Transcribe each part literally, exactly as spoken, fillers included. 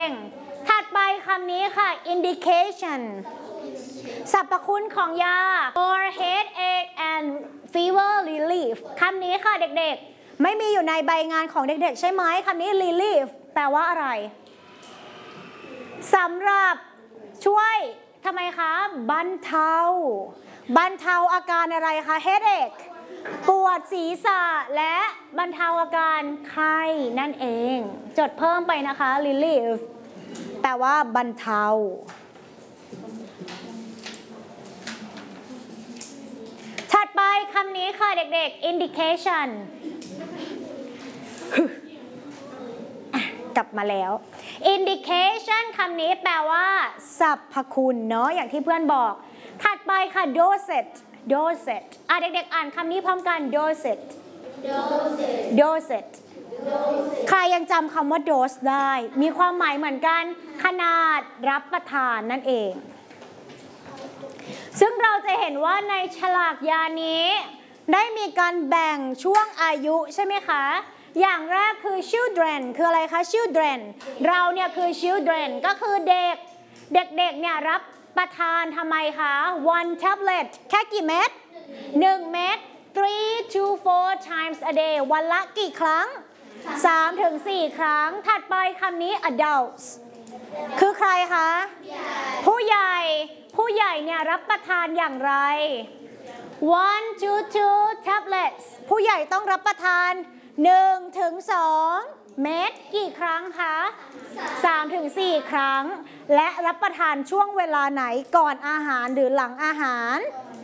ถัดไปคำนี้ค่ะ indication สรรพคุณของยา for headache and fever relief คำนี้ค่ะเด็กๆไม่มีอยู่ในใบงานของเด็กๆใช่ไหมคำนี้ relief แปลว่าอะไรสำหรับช่วยทำไมคะบรรเทาบรรเทาอาการอะไรคะ headache ปวดศีรษะและบรรเทาอาการไข้นั่นเองจดเพิ่มไปนะคะ relief แปลว่าบรรเทาถัดไปคำนี้ค่ะเด็กๆ indication กลับมาแล้ว indication คำนี้แปลว่าสรรพคุณเนาะอย่างที่เพื่อนบอกถัดไปค่ะ dosage dosage อ่ะเด็กๆอ่านคำนี้พร้อมกัน dosage dosage ใครยังจำคำว่า dose ได้มีความหมายเหมือนกันขนาดรับประทานนั่นเองซึ่งเราจะเห็นว่าในฉลากยานี้ได้มีการแบ่งช่วงอายุใช่ไหมคะอย่างแรกคือ children คืออะไรคะ children เราเนี่ยคือ children ก็คือเด็กเด็กๆเนี่ยรับประทานทำไมคะ one tablet แค่กี่เม็ดหนึ่งเม็ด three to four times a day วันละกี่ครั้ง สามถึงสี่ ครั้งถัดไปคำนี้ adults คือใครคะผู้ใหญ่ผู้ใหญ่เนี่ยรับประทานอย่างไร one to two tablets ผู้ใหญ่ต้องรับประทานหนึ่งถึงสองเม็ดกี่ครั้งคะสามถึงสี่ ครั้งและรับประทานช่วงเวลาไหนก่อนอาหารหรือหลังอาหาร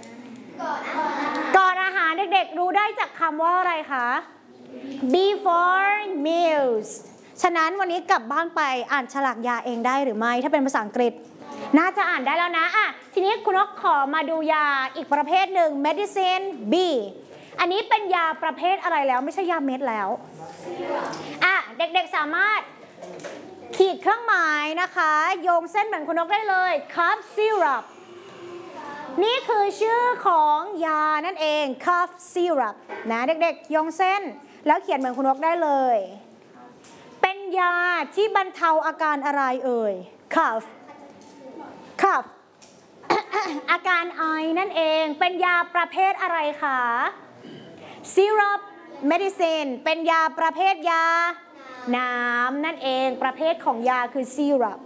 ก่อนอาหารเด็กๆรู้ได้จากคำว่าอะไรคะ before meals ฉะนั้นวันนี้กลับบ้านไปอ่านฉลากยาเองได้หรือไม่ถ้าเป็นภาษาอังกฤษน่าจะอ่านได้แล้วนะอ่ะทีนี้คุณนกขอมาดูยาอีกประเภทหนึ่ง medicine B อันนี้เป็นยาประเภทอะไรแล้วไม่ใช่ยาเม็ดแล้วอ่ะเด็กๆสามารถขีดเครื่องหมายนะคะโยงเส้นเหมือนคุณนกได้เลย cough syrup นี่คือชื่อของยานั่นเอง cough syrup นะเด็กๆโยงเส้นแล้วเขียนเหมือนคุณนกได้เลยเป็นยาที่บรรเทาอาการอะไรเอ่ย cough cough อาการไอนั่นเองเป็นยาประเภทอะไรคะ syrup medicine เป็นยาประเภทยาน้ำนั่นเองประเภทของยาคือ syrup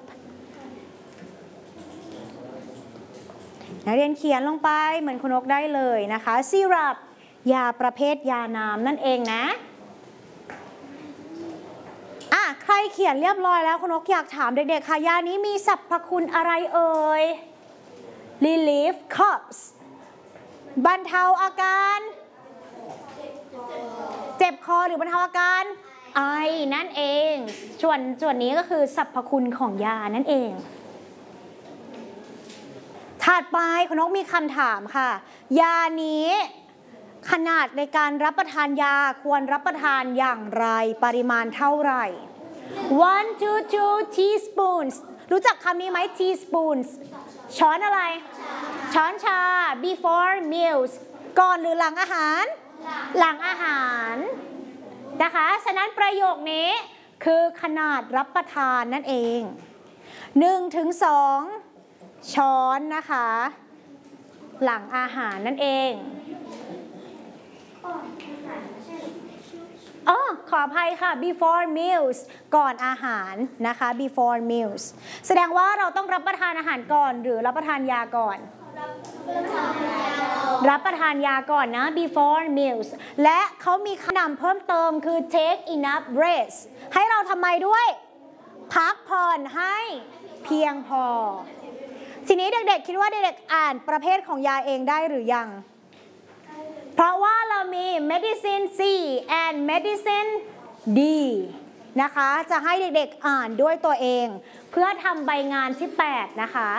นักเรียนเขียนลงไปเหมือนคุณนกได้เลยนะคะ syrup ยาประเภทยาน้ำนั่นเองนะอ่ะใครเขียนเรียบร้อยแล้วคุณนกอยากถามเด็กๆค่ะยานี้มีสรรพคุณอะไรเอ่ย relief coughs บรรเทาอาการเจ็บคอหรือบรรเทาอาการไอนั่นเองส่วนส่วนนี้ก็คือสรรพคุณของยานั่นเองถัดไปคุณนกมีคำถามค่ะยานี้ขนาดในการรับประทานยาควรรับประทานอย่างไรปริมาณเท่าไหร่ one to two teaspoons รู้จักคำนี้ไหม teaspoons ช้อนอะไรช้อนชา before meals ก่อนหรือหลังอาหารหลังอาหารนะคะฉะนั้นประโยคนี้คือขนาดรับประทานนั่นเองหนึ่งถึงสองช้อนนะคะหลังอาหารนั่นเองอ๋อขออภัยค่ะ before meals ก่อนอาหารนะคะ before meals แสดงว่าเราต้องรับประทานอาหารก่อนหรือรับประทานยาก่อนรับประทานยาก่อนนะ before meals และเขามีคำนำเพิ่มเติมคือ take enough rest ให้เราทำไมด้วยพักผ่อนให้เพียงพอทีนี้เด็กๆคิดว่าเด็กๆอ่านประเภทของยาเองได้หรือยังเพราะว่าเรามี medicine C and medicine D นะคะจะให้เด็กๆอ่านด้วยตัวเองเพื่อทำใบงานที่แปดนะคะ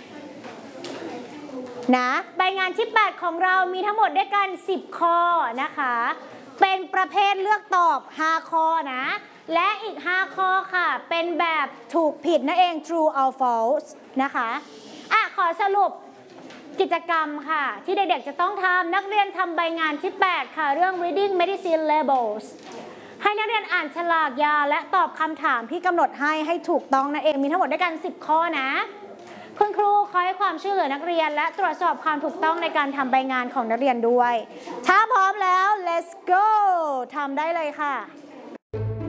นะใบงานที่แปดของเรามีทั้งหมดด้วยกันสิบข้อนะคะเป็นประเภทเลือกตอบห้าข้อนะและอีกห้าข้อค่ะเป็นแบบถูกผิดนั่นเอง true or false นะคะอ่ะขอสรุปกิจกรรมค่ะที่เด็กๆจะต้องทำนักเรียนทำใบงานที่แปดค่ะเรื่อง reading medicine labels ให้นักเรียนอ่านฉลากยาและตอบคำถามที่กำหนดให้ให้ถูกต้องนั่นเองมีทั้งหมดด้วยกันสิบข้อนะคุณครูขอให้ความช่วยเหลือนักเรียนและตรวจสอบความถูกต้องในการทำใบงานของนักเรียนด้วยถ้าพร้อมแล้ว let's go ทำได้เลยค่ะ